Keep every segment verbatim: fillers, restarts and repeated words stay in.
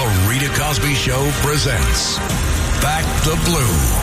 The Rita Cosby Show presents Back the Blue.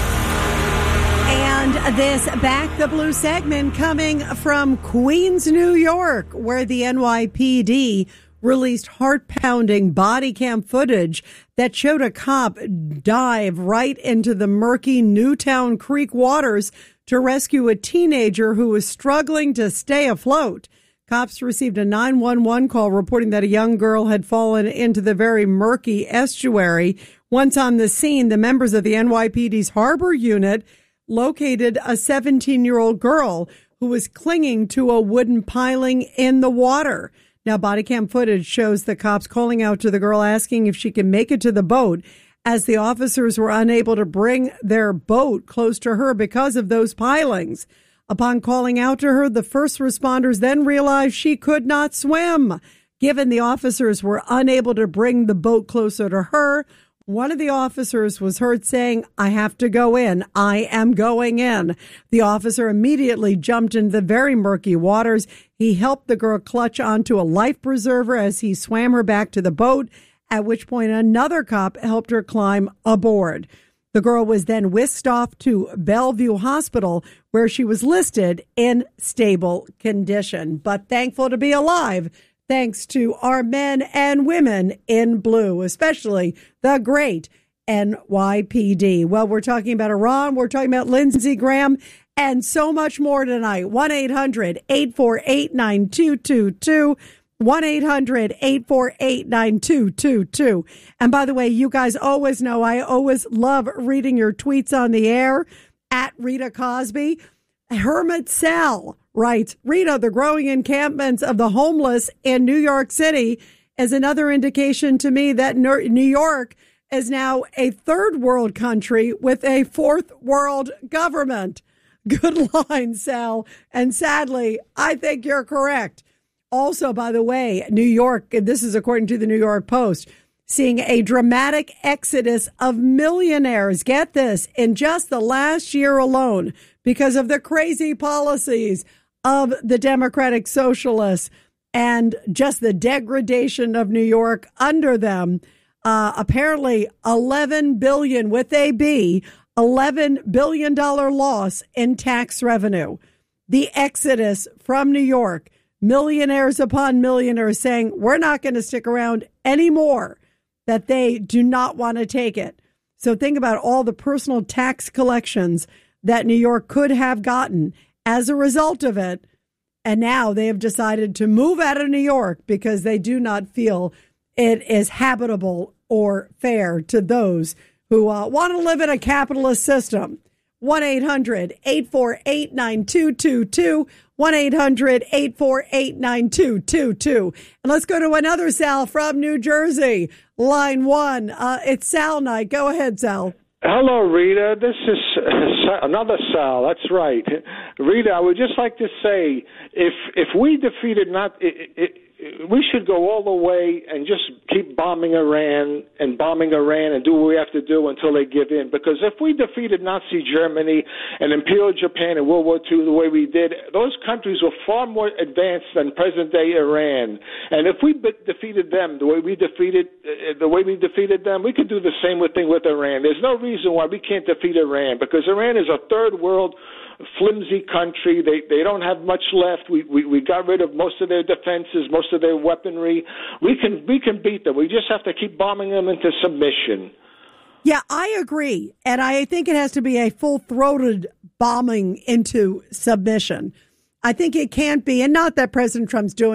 And this Back the Blue segment coming from Queens, New York, where the N Y P D released heart-pounding body cam footage that showed a cop dive right into the murky Newtown Creek waters to rescue a teenager who was struggling to stay afloat. Cops received a nine one one call reporting that a young girl had fallen into the very murky estuary. Once on the scene, the members of the N Y P D's Harbor Unit located a seventeen-year-old girl who was clinging to a wooden piling in the water. Now, body cam footage shows the cops calling out to the girl, asking if she can make it to the boat, as the officers were unable to bring their boat close to her because of those pilings. Upon calling out to her, the first responders then realized she could not swim. Given the officers were unable to bring the boat closer to her, one of the officers was heard saying, "I have to go in. I am going in." The officer immediately jumped into the very murky waters. He helped the girl clutch onto a life preserver as he swam her back to the boat, at which point another cop helped her climb aboard. The girl was then whisked off to Bellevue Hospital, where she was listed in stable condition, but thankful to be alive, thanks to our men and women in blue, especially the great N Y P D. Well, we're talking about Iran, we're talking about Lindsey Graham, and so much more tonight. one eight hundred eight four eight nine two two two. one eight hundred eight four eight nine two two two. And by the way, you guys always know I always love reading your tweets on the air at Rita Cosby. Hermit Sal writes, Rita, the growing encampments of the homeless in New York City is another indication to me that New York is now a third world country with a fourth world government. Good line, Sal. And sadly, I think you're correct. Also, by the way, New York, and this is according to the New York Post, seeing a dramatic exodus of millionaires, get this, in just the last year alone, because of the crazy policies of the Democratic Socialists and just the degradation of New York under them. Uh, apparently, eleven billion dollars with a B, eleven billion dollars loss in tax revenue. The exodus from New York. Millionaires upon millionaires saying, we're not going to stick around anymore, that they do not want to take it. So think about all the personal tax collections that New York could have gotten as a result of it. And now they have decided to move out of New York because they do not feel it is habitable or fair to those who uh, want to live in a capitalist system. one eight hundred eight four eight nine two two two. one eight hundred eight four eight nine two two two. And let's go to another Sal from New Jersey. Line one. Uh, it's Sal night. Go ahead, Sal. Hello, Rita. This is uh, another Sal. That's right. Rita, I would just like to say, if if we defeated not... It, it, we should go all the way and just keep bombing Iran and bombing Iran and do what we have to do until they give in. Because if we defeated Nazi Germany and Imperial Japan in World War Two the way we did, those countries were far more advanced than present-day Iran. And if we defeated them the way we defeated uh, the way we defeated them, we could do the same thing with Iran. There's no reason why we can't defeat Iran, because Iran is a third world flimsy country. They they don't have much left. We, we we got rid of most of their defenses, most of their weaponry. We can we can beat them. We just have to keep bombing them into submission. Yeah, I agree. And I think it has to be a full-throated bombing into submission. I think it can't be, and not that President Trump's doing